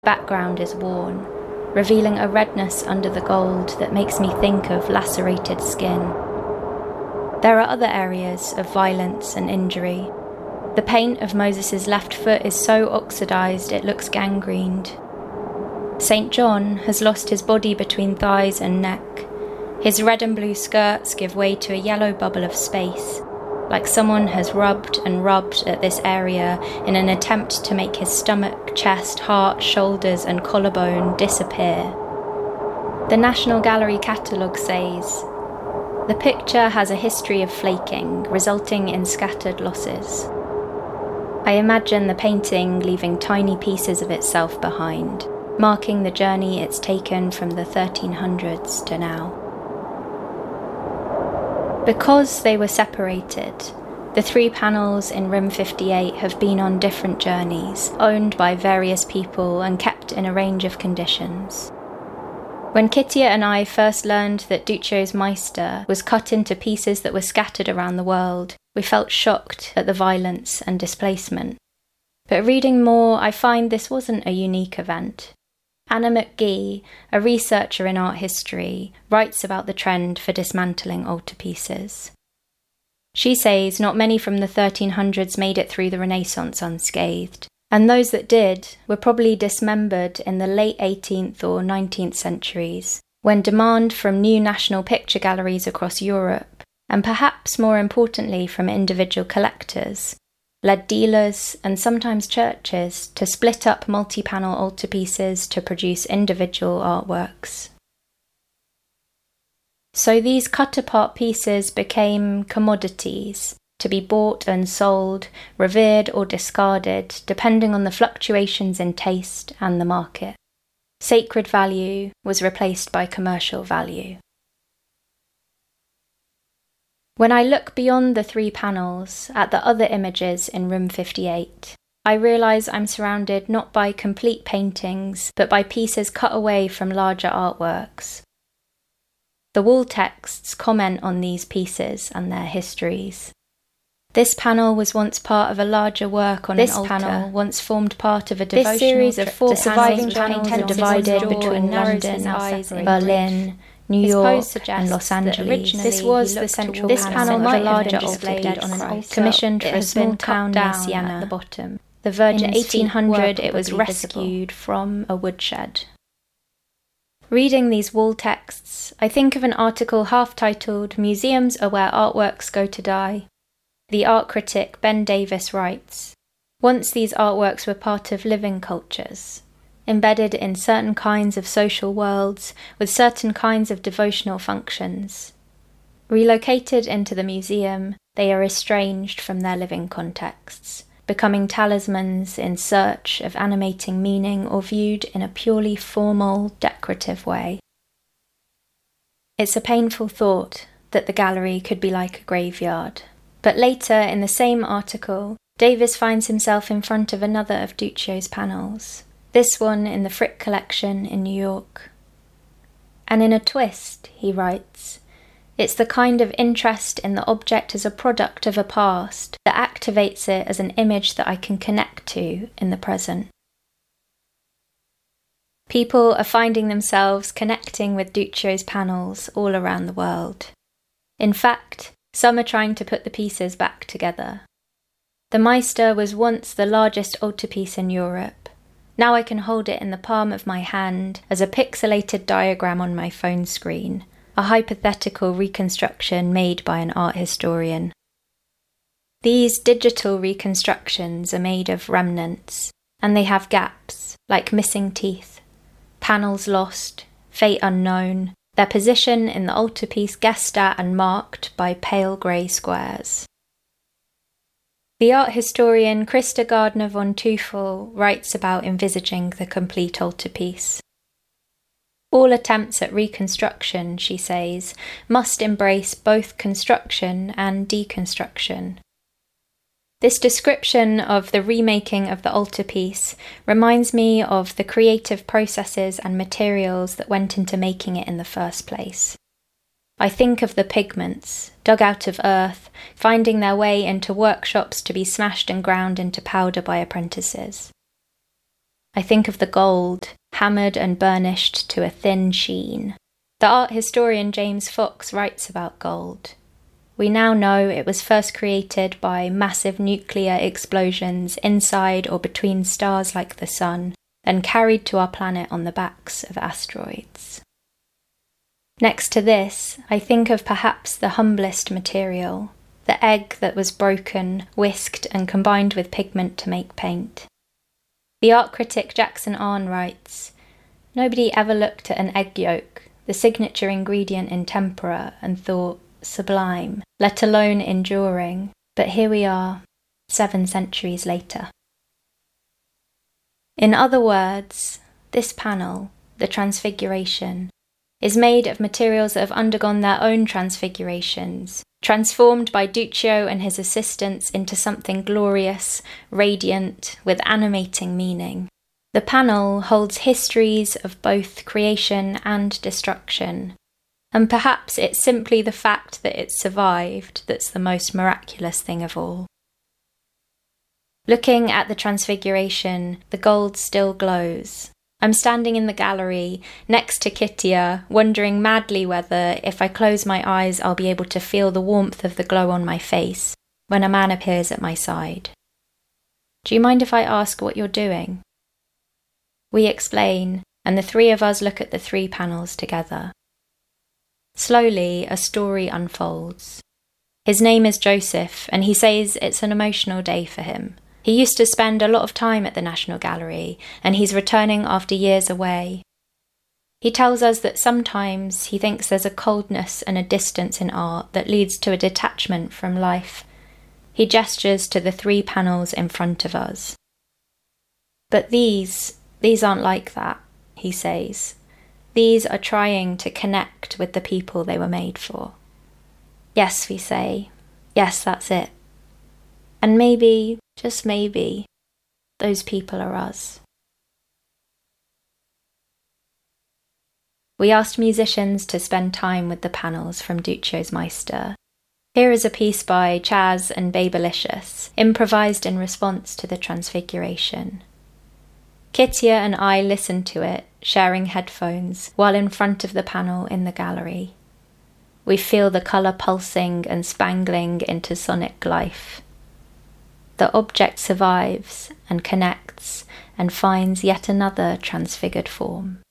background is worn, revealing a redness under the gold that makes me think of lacerated skin. There are other areas of violence and injury. The paint of Moses' left foot is so oxidized it looks gangrened. St. John has lost his body between thighs and neck. His red and blue skirts give way to a yellow bubble of space, like someone has rubbed and rubbed at this area in an attempt to make his stomach, chest, heart, shoulders and collarbone disappear. The National Gallery catalogue says, "The picture has a history of flaking, resulting in scattered losses." I imagine the painting leaving tiny pieces of itself behind, marking the journey it's taken from the 1300s to now. Because they were separated, the 3 panels in Room 58 have been on different journeys, owned by various people and kept in a range of conditions. When Kittia and I first learned that Duccio's Meister was cut into pieces that were scattered around the world, we felt shocked at the violence and displacement. But reading more, I find this wasn't a unique event. Anna McGee, a researcher in art history, writes about the trend for dismantling altarpieces. She says not many from the 1300s made it through the Renaissance unscathed, and those that did were probably dismembered in the late 18th or 19th centuries, when demand from new national picture galleries across Europe, and perhaps more importantly from individual collectors, led dealers and sometimes churches to split up multi-panel altarpieces to produce individual artworks. So these cut-apart pieces became commodities, to be bought and sold, revered or discarded, depending on the fluctuations in taste and the market. Sacred value was replaced by commercial value. When I look beyond the 3 panels at the other images in Room 58, I realise I'm surrounded not by complete paintings, but by pieces cut away from larger artworks. The wall texts comment on these pieces and their histories. This panel was once part of a larger work on an altar. This panel once formed part of a devotional. This series of 4 surviving panels are divided between London, Berlin, New York and Los Angeles. This was the central panel. This panel might have been displayed on an altar, commissioned for a small town near Siena at the bottom. The Virgin in 1800 it was rescued from a woodshed. Reading these wall texts, I think of an article half-titled "Museums are where artworks go to die." The art critic Ben Davis writes, "Once these artworks were part of living cultures, embedded in certain kinds of social worlds with certain kinds of devotional functions. Relocated into the museum, they are estranged from their living contexts, becoming talismans in search of animating meaning or viewed in a purely formal, decorative way." It's a painful thought that the gallery could be like a graveyard. But later in the same article, Davis finds himself in front of another of Duccio's panels, this one in the Frick collection in New York. And in a twist, he writes, it's the kind of interest in the object as a product of a past that activates it as an image that I can connect to in the present. People are finding themselves connecting with Duccio's panels all around the world. In fact, some are trying to put the pieces back together. The Meister was once the largest altarpiece in Europe. Now I can hold it in the palm of my hand as a pixelated diagram on my phone screen, a hypothetical reconstruction made by an art historian. These digital reconstructions are made of remnants, and they have gaps, like missing teeth, panels lost, fate unknown, their position in the altarpiece guessed at and marked by pale grey squares. The art historian Christa Gardner von Teufel writes about envisaging the complete altarpiece. All attempts at reconstruction, she says, must embrace both construction and deconstruction. This description of the remaking of the altarpiece reminds me of the creative processes and materials that went into making it in the first place. I think of the pigments, dug out of earth, finding their way into workshops to be smashed and ground into powder by apprentices. I think of the gold, hammered and burnished to a thin sheen. The art historian James Fox writes about gold. We now know it was first created by massive nuclear explosions inside or between stars like the Sun, then carried to our planet on the backs of asteroids. Next to this, I think of perhaps the humblest material, the egg that was broken, whisked and combined with pigment to make paint. The art critic Jackson Arne writes, "Nobody ever looked at an egg yolk, the signature ingredient in tempera, and thought, sublime, let alone enduring, but here we are, 7 centuries later." In other words, this panel, the Transfiguration, is made of materials that have undergone their own transfigurations, transformed by Duccio and his assistants into something glorious, radiant, with animating meaning. The panel holds histories of both creation and destruction, and perhaps it's simply the fact that it survived that's the most miraculous thing of all. Looking at the Transfiguration, the gold still glows. I'm standing in the gallery, next to Kittia, wondering madly whether, if I close my eyes, I'll be able to feel the warmth of the glow on my face, when a man appears at my side. "Do you mind if I ask what you're doing?" We explain, and the three of us look at the 3 panels together. Slowly, a story unfolds. His name is Joseph, and he says it's an emotional day for him. He used to spend a lot of time at the National Gallery, and he's returning after years away. He tells us that sometimes he thinks there's a coldness and a distance in art that leads to a detachment from life. He gestures to the 3 panels in front of us. "But these aren't like that," he says. "These are trying to connect with the people they were made for." "Yes," we say. "Yes, that's it. And maybe, just maybe, those people are us." We asked musicians to spend time with the panels from Duccio's Meister. Here is a piece by Chaz and Babelicious, improvised in response to the Transfiguration. Kittia and I listened to it, sharing headphones, while in front of the panel in the gallery. We feel the colour pulsing and spangling into sonic life. The object survives and connects and finds yet another transfigured form.